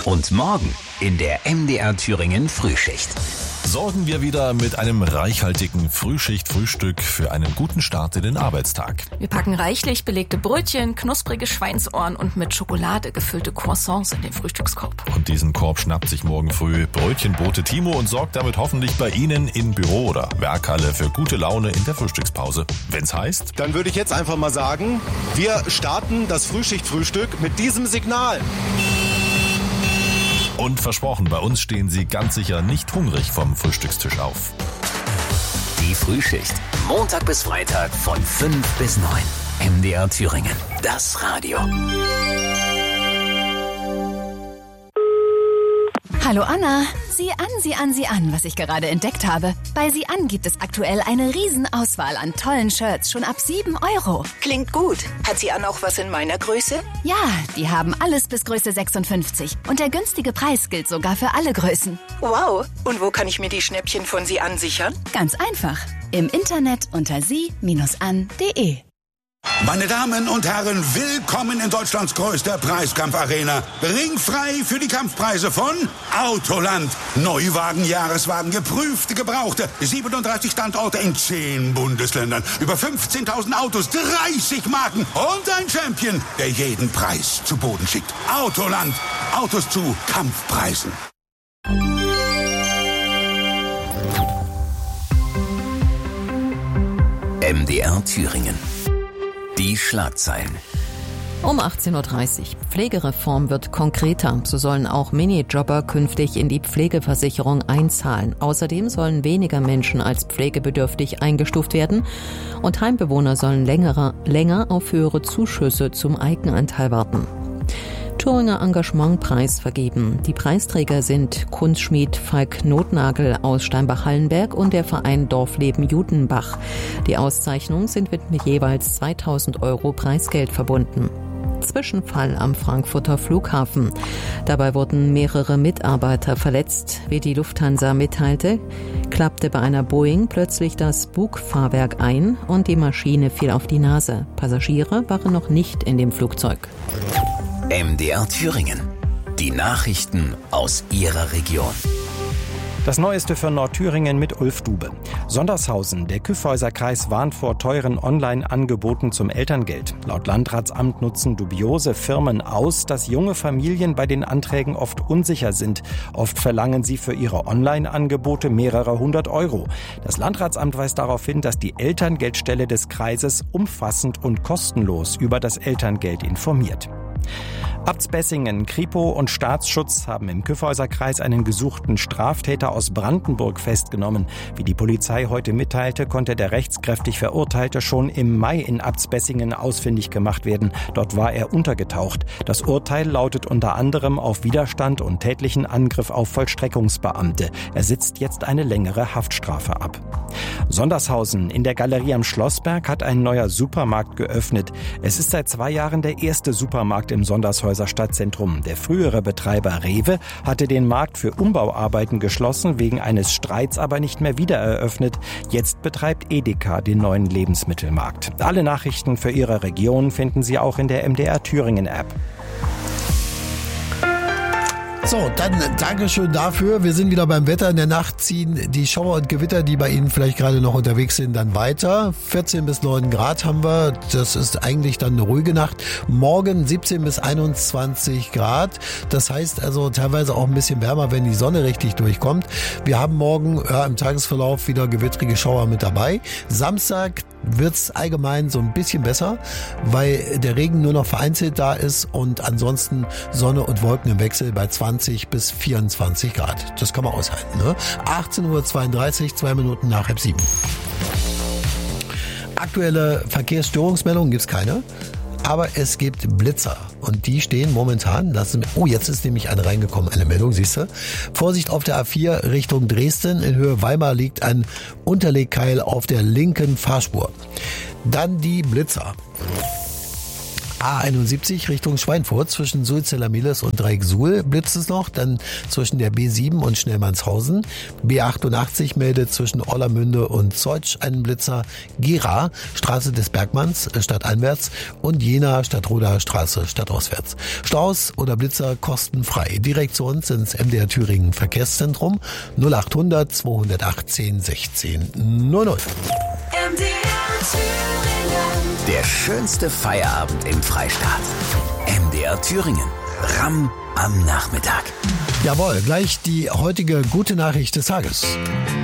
Und morgen in der MDR Thüringen Frühschicht. Sorgen wir wieder mit einem reichhaltigen Frühschicht-Frühstück für einen guten Start in den Arbeitstag. Wir packen reichlich belegte Brötchen, knusprige Schweinsohren und mit Schokolade gefüllte Croissants in den Frühstückskorb. Und diesen Korb schnappt sich morgen früh Brötchenbote Timo und sorgt damit hoffentlich bei Ihnen im Büro oder Werkhalle für gute Laune in der Frühstückspause. Wenn's heißt... Dann würde ich jetzt einfach mal sagen, wir starten das Frühschicht-Frühstück mit diesem Signal. Und versprochen, bei uns stehen Sie ganz sicher nicht hungrig vom Frühstückstisch auf. Die Frühschicht. Montag bis Freitag von 5 bis 9. MDR Thüringen. Das Radio. Hallo Anna, sieh an, was ich gerade entdeckt habe. Bei Sieh an gibt es aktuell eine Riesenauswahl an tollen Shirts, schon ab 7 €. Klingt gut. Hat Sieh an auch was in meiner Größe? Ja, die haben alles bis Größe 56. Und der günstige Preis gilt sogar für alle Größen. Wow. Und wo kann ich mir die Schnäppchen von Sieh an sichern? Ganz einfach. Im Internet unter sie-an.de. Meine Damen und Herren, willkommen in Deutschlands größter Preiskampfarena. Ringfrei für die Kampfpreise von Autoland. Neuwagen, Jahreswagen, geprüfte, gebrauchte. 37 Standorte in 10 Bundesländern. Über 15.000 Autos, 30 Marken und ein Champion, der jeden Preis zu Boden schickt. Autoland. Autos zu Kampfpreisen. MDR Thüringen. Die Schlagzeilen. Um 18.30 Uhr. Pflegereform wird konkreter. So sollen auch Minijobber künftig in die Pflegeversicherung einzahlen. Außerdem sollen weniger Menschen als pflegebedürftig eingestuft werden. Und Heimbewohner sollen länger auf höhere Zuschüsse zum Eigenanteil warten. Thüringer Engagementpreis vergeben. Die Preisträger sind Kunstschmied Falk Notnagel aus Steinbach-Hallenberg und der Verein Dorfleben Judenbach. Die Auszeichnungen sind mit jeweils 2.000 € Preisgeld verbunden. Zwischenfall am Frankfurter Flughafen. Dabei wurden mehrere Mitarbeiter verletzt. Wie die Lufthansa mitteilte, klappte bei einer Boeing plötzlich das Bugfahrwerk ein und die Maschine fiel auf die Nase. Passagiere waren noch nicht in dem Flugzeug. MDR Thüringen. Die Nachrichten aus Ihrer Region. Das Neueste für Nordthüringen mit Ulf Dube. Sondershausen, der Kyffhäuser-Kreis warnt vor teuren Online-Angeboten zum Elterngeld. Laut Landratsamt nutzen dubiose Firmen aus, dass junge Familien bei den Anträgen oft unsicher sind. Oft verlangen sie für ihre Online-Angebote mehrere 100 €. Das Landratsamt weist darauf hin, dass die Elterngeldstelle des Kreises umfassend und kostenlos über das Elterngeld informiert. Abt Bessingen, Kripo und Staatsschutz haben im Kyffhäuser-Kreis einen gesuchten Straftäter aus Brandenburg festgenommen. Wie die Polizei heute mitteilte, konnte der rechtskräftig Verurteilte schon im Mai in Abt Bessingen ausfindig gemacht werden. Dort war er untergetaucht. Das Urteil lautet unter anderem auf Widerstand und tätlichen Angriff auf Vollstreckungsbeamte. Er sitzt jetzt eine längere Haftstrafe ab. Sondershausen in der Galerie am Schlossberg hat ein neuer Supermarkt geöffnet. Es ist seit 2 Jahren der erste Supermarkt im Sondershäuser Stadtzentrum. Der frühere Betreiber Rewe hatte den Markt für Umbauarbeiten geschlossen, wegen eines Streits aber nicht mehr wieder eröffnet. Jetzt betreibt Edeka den neuen Lebensmittelmarkt. Alle Nachrichten für Ihre Region finden Sie auch in der MDR Thüringen App. So, dann Dankeschön dafür. Wir sind wieder beim Wetter. In der Nacht ziehen die Schauer und Gewitter, die bei Ihnen vielleicht gerade noch unterwegs sind, dann weiter. 14 bis 9 Grad haben wir. Das ist eigentlich dann eine ruhige Nacht. Morgen 17 bis 21 Grad. Das heißt also teilweise auch ein bisschen wärmer, wenn die Sonne richtig durchkommt. Wir haben morgen im Tagesverlauf wieder gewittrige Schauer mit dabei. Samstag wird's allgemein so ein bisschen besser, weil der Regen nur noch vereinzelt da ist und ansonsten Sonne und Wolken im Wechsel bei 20 bis 24 Grad. Das kann man aushalten, ne? 18.32 Uhr, 2 Minuten nach 6:30. Aktuelle Verkehrsstörungsmeldungen gibt's keine. Aber es gibt Blitzer und die stehen momentan, jetzt ist nämlich eine reingekommen, eine Meldung, siehst du. Vorsicht auf der A4 Richtung Dresden, in Höhe Weimar liegt ein Unterlegkeil auf der linken Fahrspur. Dann die Blitzer. A71 Richtung Schweinfurt zwischen Sulzella-Mehlis und Dreieck-Suhl blitzt es noch, dann zwischen der B7 und Schnellmannshausen. B88 meldet zwischen Orlamünde und Zeutsch einen Blitzer. Gera, Straße des Bergmanns, stadteinwärts, und Jena, Stadtroda, Straße, stadtauswärts. Staus oder Blitzer kostenfrei. Direkt zu uns ins MDR Thüringen Verkehrszentrum 0800 218 16 00. Der schönste Feierabend im Freistaat. MDR Thüringen. Ramm am Nachmittag. Jawohl, gleich die heutige gute Nachricht des Tages.